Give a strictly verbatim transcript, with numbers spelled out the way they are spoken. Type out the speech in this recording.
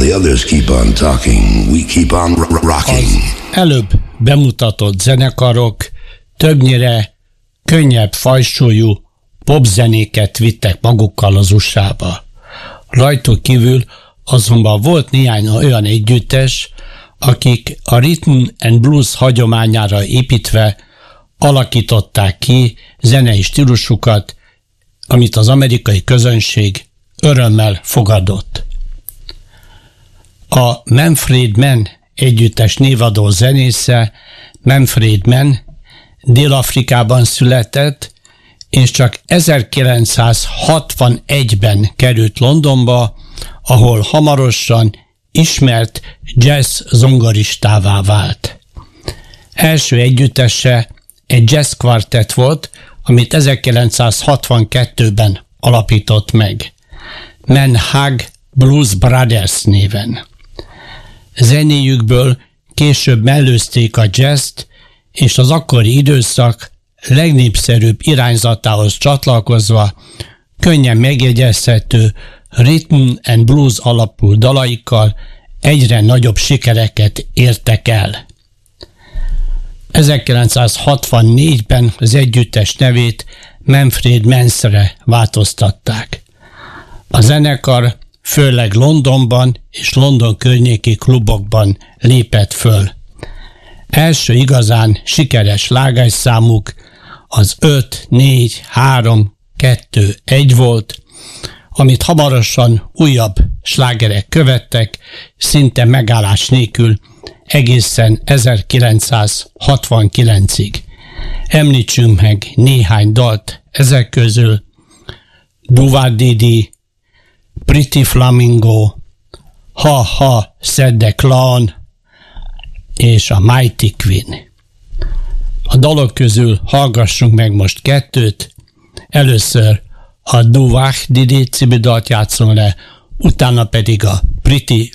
the others keep on talking, we keep on rocking. Az előbb bemutatott zenekarok többnyire könnyebb fajsúlyú popzenéket vittek magukkal az u es á-ba. Rajtuk kívül azonban volt néhány olyan együttes, akik a rhythm and blues hagyományára építve alakították ki zenei stílusukat, amit az amerikai közönség örömmel fogadott. A Manfred Mann együttes névadó zenésze Manfred Mann Dél-Afrikában született, és csak ezerkilencszázhatvanegyben került Londonba, ahol hamarosan ismert jazz zongoristává vált. Első együttese egy jazz kvartett volt, amit ezerkilencszázhatvankettőben alapított meg, Manhug Blues Brothers néven. Zenéjükből később mellőzték a jazzt, és az akkori időszak legnépszerűbb irányzatához csatlakozva könnyen megjegyezhető rhythm and blues alapú dalaikkal egyre nagyobb sikereket értek el. ezerkilencszázhatvannégyben az együttes nevét Manfred Mannsre változtatták. A zenekar főleg Londonban és London környéki klubokban lépett föl. Első igazán sikeres slágerszámuk az öt négy három kettő egy volt, amit hamarosan újabb slágerek követtek, szinte megállás nélkül egészen ezerkilencszázhatvankilencig. Említsünk meg néhány dalt ezek közül: Duvah Didi, Pretty Flamingo, Ha Ha Said the Clown és a Mighty Queen. A dalok közül hallgassunk meg most kettőt. Először a Duvah Didi című dalt játszom le, utána pedig a Pretty